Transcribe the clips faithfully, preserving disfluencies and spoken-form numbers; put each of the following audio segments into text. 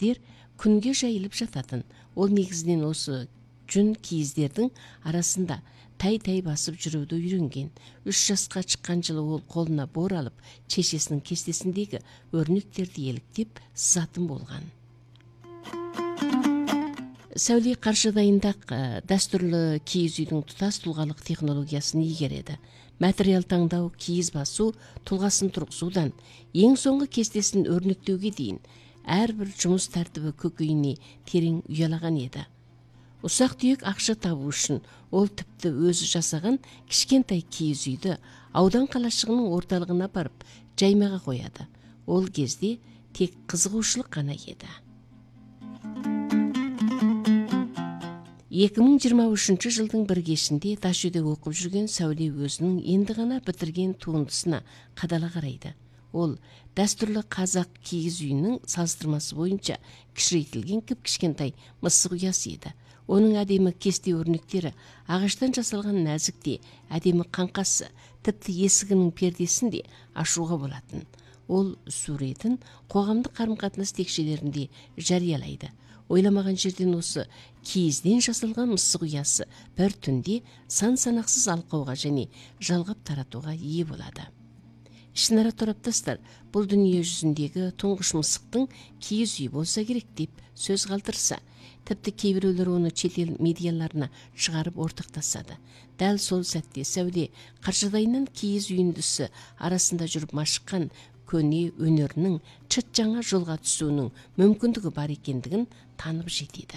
кийиздер күнге жайылып жататын. Ол негізінен осы жүн кийиздердің арасында тай-тай басып жүрүүдү үйренген. Үч жасқа чыккан жылы ол колуна бор алып, чечесинин кестесиндеги өрнөктерди эликтеп сызатын болган. Сәуле Каршыдайындак дәстүрлүү кийиз үйдүн тутас тулгалык технологиясын ийгереді. Материал таңдау, кийиз басуу, тулгасын тургузуудан эң соңку кестесин өрнөктөөгө дейин ар бир жумуш тартиби көкөйүнө терең уялаган еді. Усак түйөк акча табуу үчүн ол типти өзү жасаган кичкентай кийиз үйдү аудан калашыгынын орталыгына барып жаймага кояды. Ол кезде тек кызыгуучулук гана еді. эки миң жыйырма үчүнчү жылдын бир кечинде Таш үйдө окуп жүргөн Сәуле өзүнүн энди гана битирген туындысына кадала карайды. Ол дәстүрлүү казак кийиз үйүнүн салыштырмасы боюнча кичирейтилген кип-кичкентай мысык уясы еді. Onun әдемі кесте өрнектері, ағаштан жасалған нәзікте, әдемі қаңқасы, тіпті есігінің пердесін де ашуға болатын. Ол суретін қоғамдық қарым-қатынас текшелерінде жариялайды. Ойламаған жерден осы киізден жасалған мысық ұясы бір түнде сан-санақсыз алқауға және жалғап таратуға ие болады. Ішінара тораптастар, бұл дүние жүзіндегі тұңғыш мысықтың киіз үй болса керек деп сөз қалдырса, тіпті кейбіреулер оны шетел медиаларына шығарып ортақтасады. Дәл сол сәтте Сәуле Қаршыдайынан киіз үйіндісі арасында жүріп машыққан көне өнерінің чыт жаңа жолға түсуінің мүмкіндігі бар екендігін танып жетеді.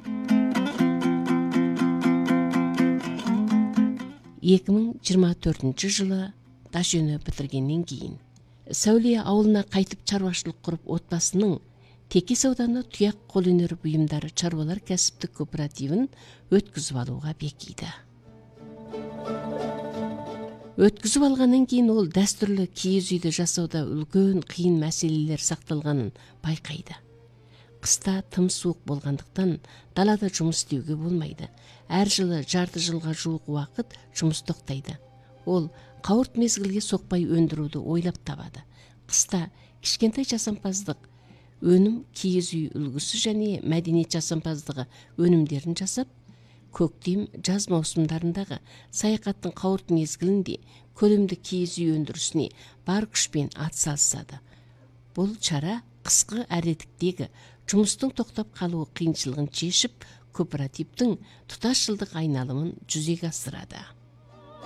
эки миң жыйырма төртүнчү жылы Таш үйүнө бітіргеннен кейін Сәуле ауылына қайтып чаруашылық құрып, отбасының Текес ауданы тұяқ қолөнер бұйымдары чаруалар кәсіптік кооперативін өткізіп алуға бекиді. Өткізіп алғаннан кейін ол дәстүрлі киіз үйді жасауда үлкен қиын мәселелер сақталғанын байқайды. Қыста тым суық болғандықтан далада жұмыс істеуге болмайды. Әр жылы жарты жылға жуық уақыт жұмыс тоқтайды. Ол қауырт мезгілге соқпай өндіруді ойлап табады. Қыста кішкентай жасампаздық өнім киіз үй үлгісі және мәдениет жасампаздығы өнімдерін жасап, көктем жаз маусымдарындағы саяхаттың қауырт мезгілінде көлемді киіз үй өндірісіне бар күшпен атсалысады. Бұл шара қысқы әредіктегі жұмыстың тоқтап қалуы қиыншылығын шешіп, кооперативтің тұтас жылдық айналымын жүзеге асырады.